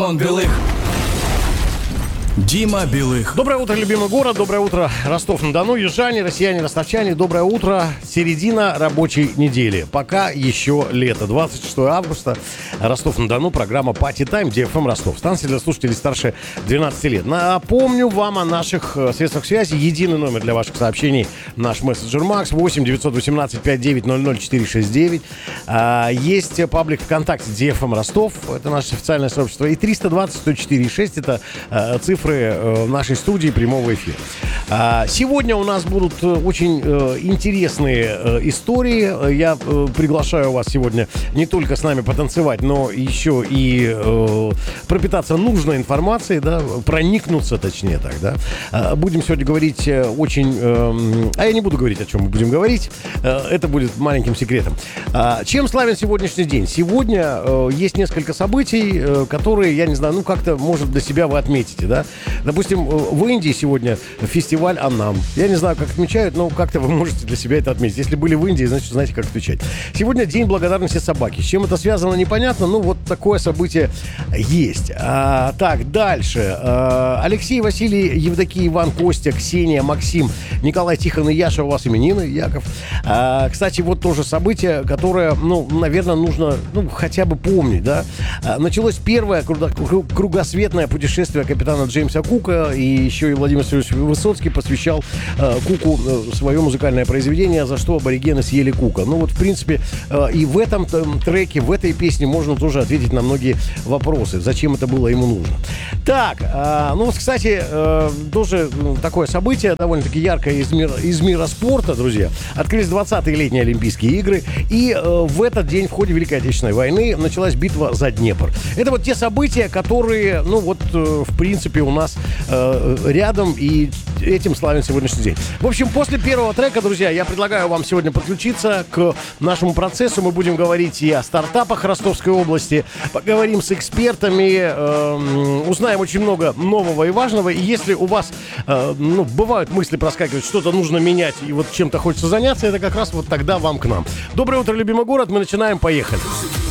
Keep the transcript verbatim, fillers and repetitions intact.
Он Белых. Дима Белых. Доброе утро, любимый город, доброе утро, Ростов-на-Дону, южане, россияне, ростовчане, доброе утро, середина рабочей недели, пока еще лето, двадцать шестого августа, Ростов-на-Дону, программа Party Time, ди эф эм Ростов, станция для слушателей старше двенадцати лет. Напомню вам о наших средствах связи, единый номер для ваших сообщений, наш мессенджер Макс, восемь девятьсот восемнадцать пятьдесят девять ноль ноль четыре шесть девять, есть паблик ВКонтакте ди эф эм Ростов, это наше официальное сообщество, и триста двадцать сто четыре шесть, это цифры в нашей студии прямого эфира. Сегодня у нас будут очень интересные истории. Я приглашаю вас сегодня не только с нами потанцевать, но еще и пропитаться нужной информацией, да, проникнуться, точнее так, да. Будем сегодня говорить очень... А я не буду говорить, о чем мы будем говорить. Это будет маленьким секретом. Чем славен сегодняшний день? Сегодня есть несколько событий, которые, я не знаю, ну как-то, может, для себя вы отметите, да. Допустим, в Индии сегодня фестиваль Анам. Я не знаю, как отмечают, но как-то вы можете для себя это отметить. Если были в Индии, значит, знаете, как отвечать. Сегодня День благодарности собаке. С чем это связано, непонятно, но вот такое событие есть. А, так, дальше. А, Алексей, Василий, Евдокия, Иван, Костя, Ксения, Максим, Николай, Тихон и Яша. У вас именины, Яков. А, кстати, вот тоже событие, которое, ну, наверное, нужно, ну, хотя бы помнить, да. А, началось первое кругосветное путешествие капитана Джеймса Кука, и еще и Владимир Владимирович Высоцкий посвящал э, Куку э, свое музыкальное произведение, за что аборигены съели Кука. Ну вот, в принципе, э, и в этом треке, в этой песне можно тоже ответить на многие вопросы, зачем это было ему нужно. Так, э, ну вот, кстати, э, тоже такое событие, довольно-таки яркое из мира, из мира спорта, друзья. Открылись двадцатые летние Олимпийские игры, и э, в этот день в ходе Великой Отечественной войны началась битва за Днепр. Это вот те события, которые, ну вот, э, в принципе, у нас э, рядом, и этим славен сегодняшний день. В общем, после первого трека, друзья, я предлагаю вам сегодня подключиться к нашему процессу. Мы будем говорить и о стартапах Ростовской области, поговорим с экспертами, э, узнаем очень много нового и важного. И если у вас, э, ну, бывают мысли проскакивать, что-то нужно менять, и вот чем-то хочется заняться, это как раз вот тогда вам к нам. Доброе утро, любимый город, мы начинаем, поехали.